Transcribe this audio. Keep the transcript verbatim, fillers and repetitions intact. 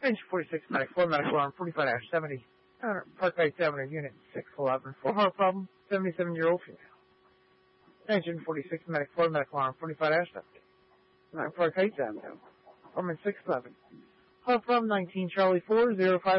Engine forty-six, medic four, medical alarm forty-five dash seventy. Parkway Examiner, Unit six eleven. Full heart problem, seventy-seven-year-old female. Engine forty-six, medic four, medical alarm forty-five dash seventy. Parkway Examiner, Foreman six eleven. Heart problem nineteen, Charlie four, zero five.